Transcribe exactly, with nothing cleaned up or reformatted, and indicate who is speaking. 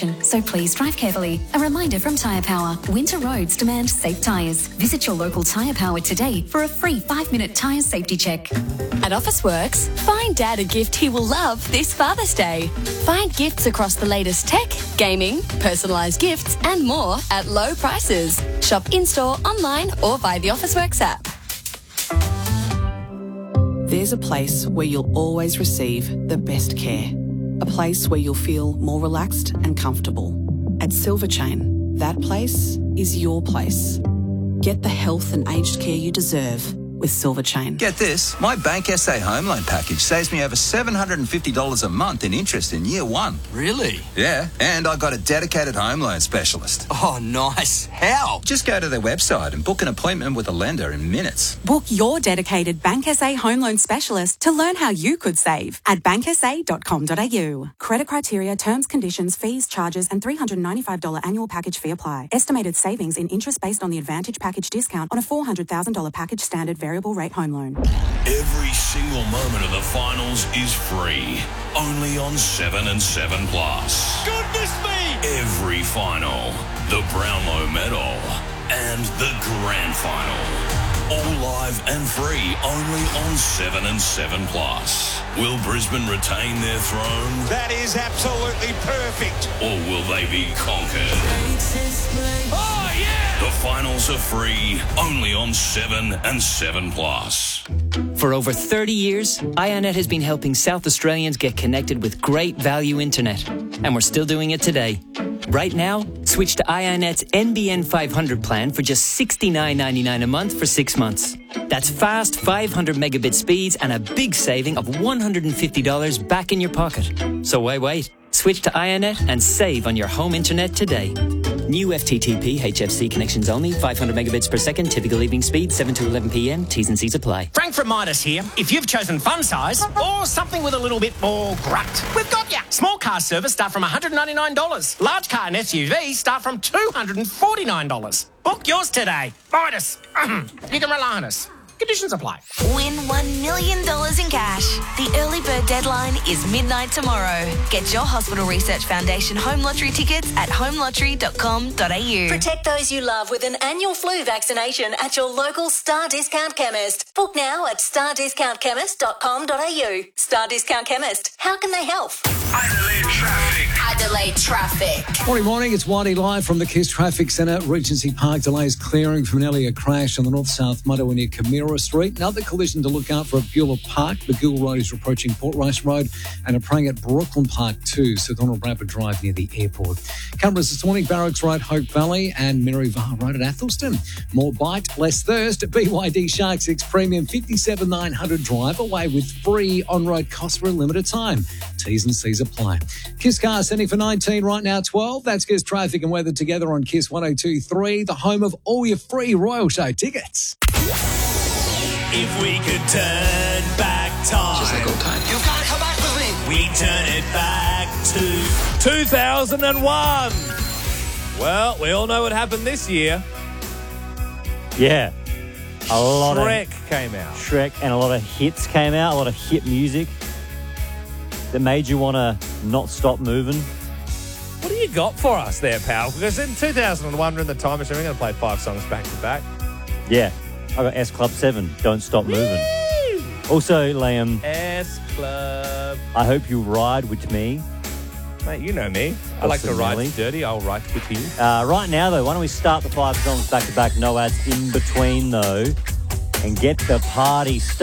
Speaker 1: station, so please drive carefully. A reminder from Tyre Power. Winter roads demand safe tyres. Visit your local Tyre Power today for a free five-minute tyre safety check.
Speaker 2: At Officeworks, find Dad a gift he will love this Father's Day. Find gifts across the latest tech, gaming, personalised gifts and more at low prices. Shop in-store, online or via the Officeworks app.
Speaker 3: There's a place where you'll always receive the best care. A place where you'll feel more relaxed and comfortable. At Silver Chain, that place is your place. Get the health and aged care you deserve with Silver Chain.
Speaker 4: Get this, my Bank S A home loan package saves me over seven hundred fifty dollars a month in interest in year one.
Speaker 5: Really?
Speaker 4: Yeah, and I got a dedicated home loan specialist.
Speaker 5: Oh, nice. How?
Speaker 4: Just go to their website and book an appointment with a lender in minutes.
Speaker 6: Book your dedicated Bank S A home loan specialist to learn how you could save at bank s a dot com dot a u. Credit criteria, terms, conditions, fees, charges and three hundred ninety-five dollars annual package fee apply. Estimated savings in interest based on the Advantage package discount on a four hundred thousand dollars package standard variable rate home loan.
Speaker 7: Every single moment of the finals is free. Only on seven and seven Plus.
Speaker 8: Goodness me!
Speaker 7: Every final, the Brownlow Medal, and the Grand Final. All live and free only on seven and seven Plus. Will Brisbane retain their throne?
Speaker 8: That is absolutely perfect.
Speaker 7: Or will they be conquered?
Speaker 8: Oh, yeah!
Speaker 7: The finals are free only on seven and seven Plus.
Speaker 9: For over thirty years, iiNet has been helping South Australians get connected with great value internet. And we're still doing it today. Right now, switch to iiNet's N B N five hundred plan for just sixty-nine ninety-nine a month for six months. That's fast five hundred megabit speeds and a big saving of one hundred fifty dollars back in your pocket. So why wait? Switch to iiNet and save on your home internet today. New F T T P H F C connections only, five hundred megabits per second, typical evening speed, seven to eleven p m, T's and C's apply.
Speaker 10: Frank from Midas here. If you've chosen fun size or something with a little bit more grunt, we've got ya. Small car service start from one hundred ninety-nine dollars. Large car and S U V start from two hundred forty-nine dollars. Book yours today. Midas. You can rely on us. Conditions apply.
Speaker 11: Win one million dollars in cash. The early bird deadline is midnight tomorrow. Get your Hospital Research Foundation home lottery tickets at home lottery dot com dot a u.
Speaker 1: Protect those you love with an annual flu vaccination at your local Star Discount Chemist. Book now at star discount chemist dot com dot a u. Star Discount Chemist. How can they help?
Speaker 7: Adelaide traffic.
Speaker 11: Adelaide traffic.
Speaker 12: Morning, morning. It's Whitey live from the Kiss Traffic Centre. Regency Park delays clearing from an earlier crash on the north-south motorway near Camira Street. Another collision to look out for at Beulah Park. McGill Road is approaching Port Rice Road and approaching at Brooklyn Park too. So Donald Rapid Drive near the airport. Cameras this morning, Barracks Road, Hope Valley and Merivale Road at Athelston. More bite, less thirst. B Y D Shark six Premium fifty-seven nine hundred drive away with free on-road costs for a limited time. T's and C's apply. Kiss Cars sending for nineteen right now, twelve. That's Kiss Traffic and Weather together on Kiss one oh two point three, the home of all your free Royal Show tickets.
Speaker 8: If we could turn back time.
Speaker 5: Just like old times.
Speaker 8: You can't come back with me. We turn it back to two thousand one. Well, we all know what happened this year.
Speaker 13: Yeah. A lot
Speaker 8: Shrek
Speaker 13: of
Speaker 8: came out.
Speaker 13: Shrek and a lot of hits came out, a lot of hit music that made you want to not stop moving.
Speaker 8: What do you got for us there, pal? Because in two thousand one, we're in the time machine, we're going to play five songs back to back.
Speaker 13: Yeah. I got S Club seven, Don't Stop Moving. Also, Liam.
Speaker 8: S Club.
Speaker 13: I Hope You Ride With Me.
Speaker 8: Mate, you know me. I like to ride dirty. I'll ride with you.
Speaker 13: Uh, right now, though, why don't we start the five songs back to back, no ads in between, though, and get the party started.